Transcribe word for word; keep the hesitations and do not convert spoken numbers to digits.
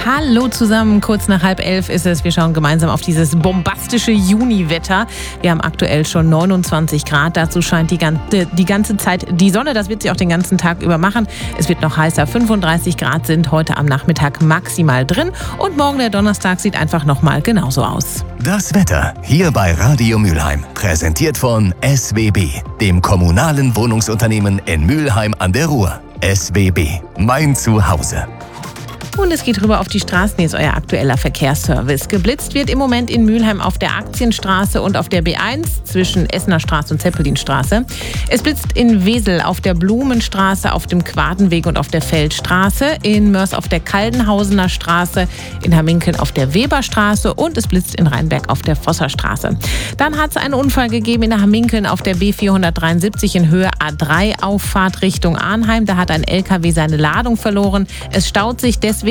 Hallo zusammen, kurz nach halb elf ist es. Wir schauen gemeinsam auf dieses bombastische Juniwetter. Wir haben aktuell schon neunundzwanzig Grad. Dazu scheint die ganze, die ganze Zeit die Sonne. Das wird sie auch den ganzen Tag über machen. Es wird noch heißer. fünfunddreißig Grad sind heute am Nachmittag maximal drin. Und morgen, der Donnerstag, sieht einfach nochmal genauso aus. Das Wetter hier bei Radio Mülheim. Präsentiert von S W B, dem kommunalen Wohnungsunternehmen in Mülheim an der Ruhr. S W B, mein Zuhause. Und es geht rüber auf die Straßen. Hier ist euer aktueller Verkehrsservice. Geblitzt wird im Moment in Mülheim auf der Aktienstraße und auf der B eins zwischen Essener Straße und Zeppelinstraße. Es blitzt in Wesel auf der Blumenstraße, auf dem Quadenweg und auf der Feldstraße. In Mörs auf der Kaldenhausener Straße, in Hamminkeln auf der Weberstraße und es blitzt in Rheinberg auf der Vosserstraße. Dann hat es einen Unfall gegeben in Hamminkeln auf der B vierhundertdreiundsiebzig in Höhe A drei Auffahrt Richtung Arnheim. Da hat ein L K W seine Ladung verloren. Es staut sich deswegen